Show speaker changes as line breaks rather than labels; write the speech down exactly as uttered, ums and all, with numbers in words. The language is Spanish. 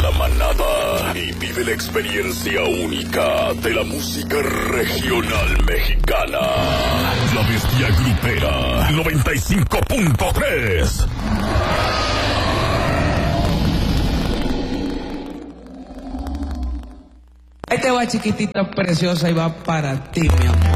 la manada y vive la experiencia única de la música regional mexicana. La Bestia Grupera noventa y cinco punto tres.
Ahí te va, chiquitita preciosa, y va para ti, mi amor.